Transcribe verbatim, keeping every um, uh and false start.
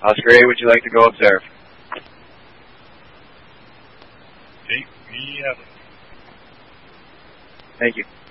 Oscar eight, would you like to go observe? Okay, we have it. Thank you.